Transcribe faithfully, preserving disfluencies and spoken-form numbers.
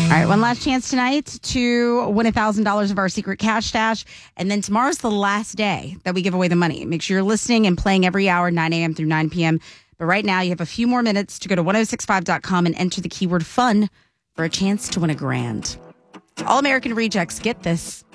All right, one last chance tonight to win one thousand dollars of our secret cash stash. And then tomorrow's the last day that we give away the money. Make sure you're listening and playing every hour, nine a.m. through nine p.m. But right now, you have a few more minutes to go to ten sixty-five dot com and enter the keyword fun for a chance to win a grand. All American Rejects, get this.